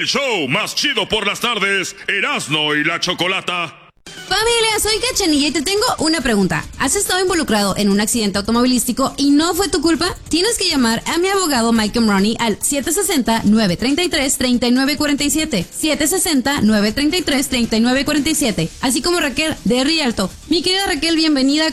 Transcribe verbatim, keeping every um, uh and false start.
el show más chido por las tardes, Erasmo y la Chocolata. Familia, soy Cachanilla y te tengo una pregunta. ¿Has estado involucrado en un accidente automovilístico y no fue tu culpa? Tienes que llamar a mi abogado Mike Ronnie al siete seis cero, nueve tres tres, tres nueve cuatro siete, siete seis cero, nueve tres tres, tres nueve cuatro siete, así como Raquel de Rialto. Mi querida Raquel, bienvenida.